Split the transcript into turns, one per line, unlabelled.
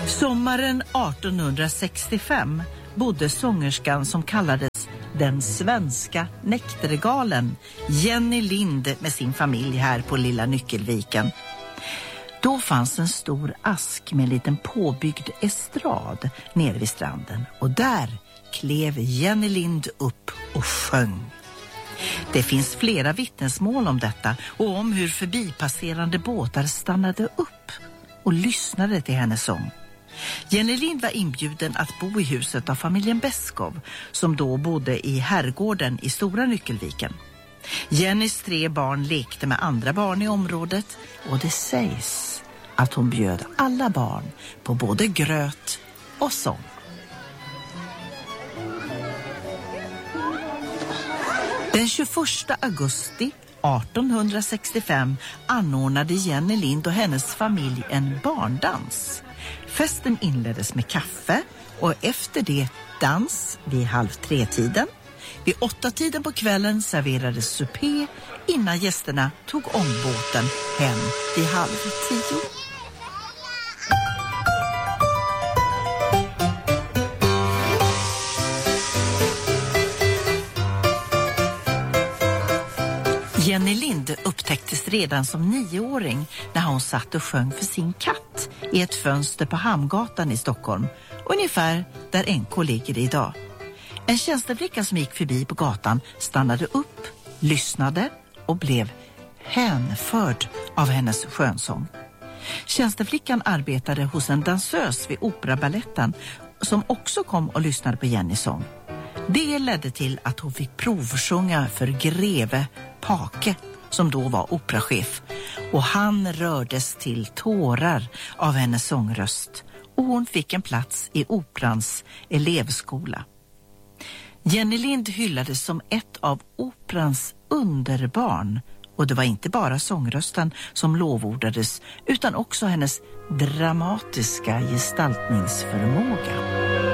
Sommaren 1865 bodde sångerskan som kallades den svenska näktergalen, Jenny Lind, med sin familj här på Lilla Nyckelviken. Då fanns en stor ask med en liten påbyggd estrad nere vid stranden, och där klev Jenny Lind upp och sjöng. Det finns flera vittnesmål om detta och om hur förbipasserande båtar stannade upp och lyssnade till hennes sång. Jenny Lind var inbjuden att bo i huset av familjen Beskow, som då bodde i herrgården i Stora Nyckelviken. Jennys 3 barn lekte med andra barn i området, och det sägs att hon bjöd alla barn på både gröt och sång. Den 21 augusti 1865 anordnade Jenny Lind och hennes familj en barndans. Festen inleddes med kaffe och efter det dans vid 2:30. Vid 8-tiden på kvällen serverades supé innan gästerna tog ombåten hem vid 9:30. Jenny Lind upptäcktes redan som 9-åring när hon satt och sjöng för sin katt i ett fönster på Hamngatan i Stockholm, ungefär där NK ligger idag. En tjänsteflicka som gick förbi på gatan stannade upp, lyssnade och blev hänförd av hennes skönsång. Tjänsteflickan arbetade hos en dansös vid Operabaletten som också kom och lyssnade på Jennys sång. Det ledde till att hon fick provsjunga för greve Pake, som då var operachef, och han rördes till tårar av hennes sångröst, och hon fick en plats i operans elevskola. Jenny Lind hyllades som ett av operans underbarn, och det var inte bara sångrösten som lovordades utan också hennes dramatiska gestaltningsförmåga.